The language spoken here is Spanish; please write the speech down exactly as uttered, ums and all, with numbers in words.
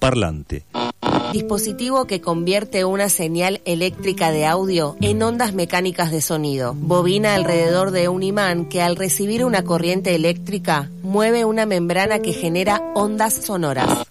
parlante. Dispositivo que convierte una señal eléctrica de audio en ondas mecánicas de sonido. Bobina alrededor de un imán que al recibir una corriente eléctrica mueve una membrana que genera ondas sonoras.